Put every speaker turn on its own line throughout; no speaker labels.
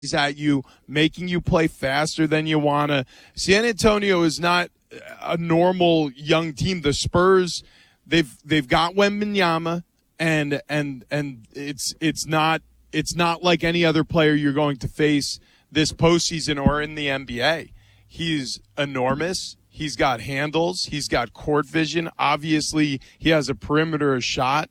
at you, making you play faster than you want to. San Antonio is not a normal young team. The Spurs, they've got Wembanyama, and it's not like any other player you're going to face this postseason or in the NBA. He's enormous. He's got handles. He's got court vision. Obviously, he has a perimeter shot.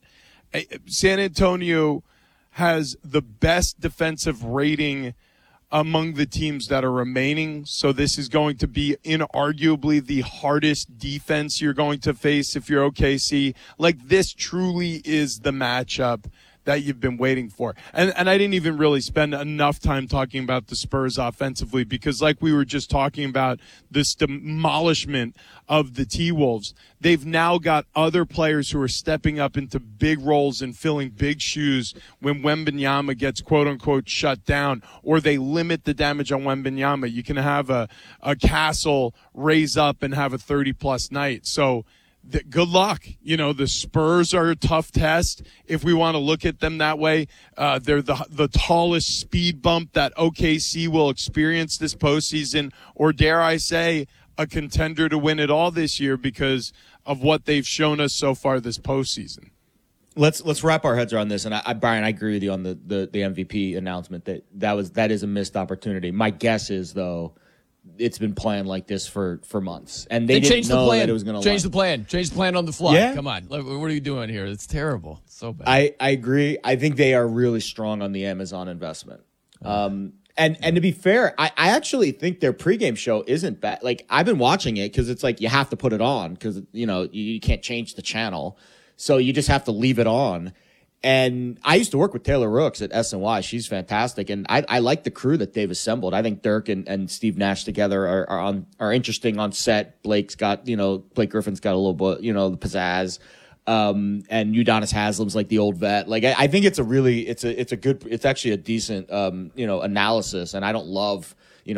San Antonio has the best defensive rating among the teams that are remaining. So this is going to be inarguably the hardest defense you're going to face if you're OKC. Like, this truly is the matchup that you've been waiting for. And I didn't even really spend enough time talking about the Spurs offensively because, like we were just talking about, this demolishment of the T-Wolves, they've now got other players who are stepping up into big roles and filling big shoes when Wembanyama gets quote-unquote shut down, or they limit the damage on Wembanyama. You can have a Castle raise up and have a 30-plus night. So good luck. The Spurs are a tough test if we want to look at them that way. They're the tallest speed bump that OKC will experience this postseason, or dare I say, a contender to win it all this year because of what they've shown us so far this postseason.
Let's wrap our heads around this. And Brian, I agree with you on the MVP announcement that is a missed opportunity. My guess is, though, it's been planned like this for months, and they didn't know that it was going to
change the plan on the fly. Yeah. Come on, what are you doing here? It's terrible. It's so bad.
I agree. I think they are really strong on the Amazon investment. And to be fair, I actually think their pregame show isn't bad. Like, I've been watching it because it's like you have to put it on because you can't change the channel, so you just have to leave it on. And I used to work with Taylor Rooks at SNY. She's fantastic. And I like the crew that they've assembled. I think Dirk and Steve Nash together are interesting on set. Blake Griffin's got a little bit, the pizzazz. And Udonis Haslam's like the old vet. Like, I think it's actually a decent, analysis. And I don't love,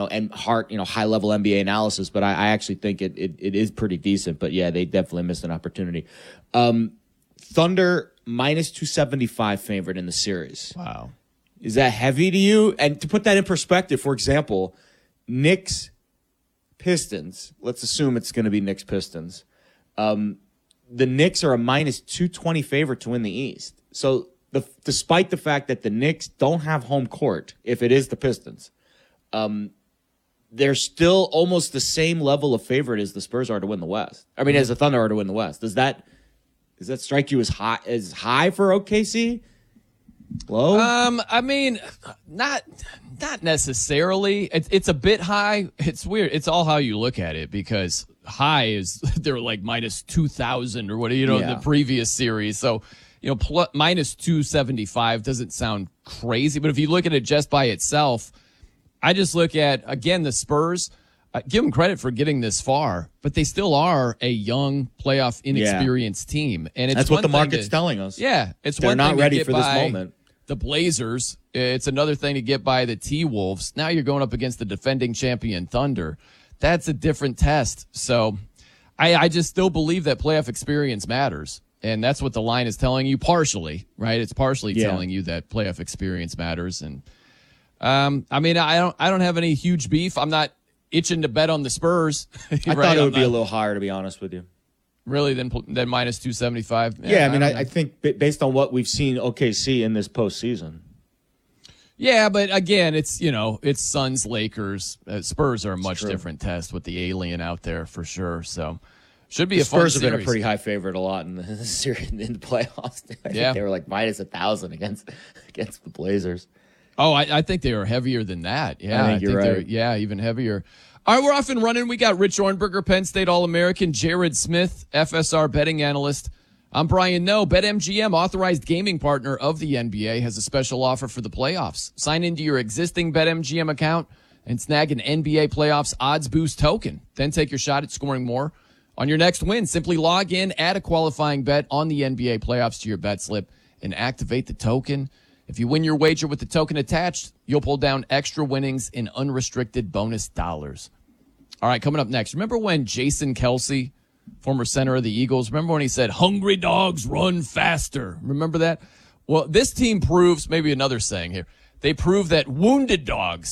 high level NBA analysis, but I actually think it is pretty decent. But yeah, they definitely missed an opportunity. Thunder minus 275 favorite in the series.
Wow.
Is that heavy to you? And to put that in perspective, for example, Knicks Pistons, let's assume it's going to be Knicks Pistons. The Knicks are a minus 220 favorite to win the East. So despite the fact that the Knicks don't have home court, if it is the Pistons, they're still almost the same level of favorite as the Spurs are to win the West. I mean, as the Thunder are to win the West. Does that strike you as high for OKC? Low?
I mean, not necessarily. It's a bit high. It's weird. It's all how you look at it, because high is they're like minus 2,000 or what, in the previous series. So, minus 275 doesn't sound crazy. But if you look at it just by itself, I just look at, again, the Spurs. Give them credit for getting this far, but they still are a young, playoff inexperienced team, and
that's what the market's telling us.
Yeah,
they're not ready for this moment.
The Blazers, it's another thing to get by the T-Wolves. Now you're going up against the defending champion Thunder. That's a different test. So, I just still believe that playoff experience matters, and that's what the line is telling you partially, right? It's partially telling you that playoff experience matters, and I mean, I don't have any huge beef. I'm not itching to bet on the Spurs.
I thought it would be a little higher, to be honest with you.
Really, than minus 275?
Yeah, I mean, I think based on what we've seen OKC in this postseason.
Yeah, but again, it's Suns, Lakers. Spurs are a much different test with the alien out there for sure. So should be a fun series.
Spurs have been a pretty high favorite a lot in the series in the playoffs. I think they were like minus 1,000 against the Blazers.
Oh, I think they are heavier than that. Yeah,
I think you're right.
Yeah, even heavier. All right, we're off and running. We got Rich Ornberger, Penn State All-American, Jared Smith, FSR betting analyst. I'm Brian Noe. BetMGM, authorized gaming partner of the NBA, has a special offer for the playoffs. Sign into your existing BetMGM account and snag an NBA Playoffs Odds Boost token. Then take your shot at scoring more on your next win. Simply log in, add a qualifying bet on the NBA Playoffs to your bet slip, and activate the token. If you win your wager with the token attached, you'll pull down extra winnings in unrestricted bonus dollars. All right, coming up next. Remember when Jason Kelce, former center of the Eagles, remember when he said, "Hungry dogs run faster"? Remember that? Well, this team proves, maybe another saying here, They prove that wounded dogs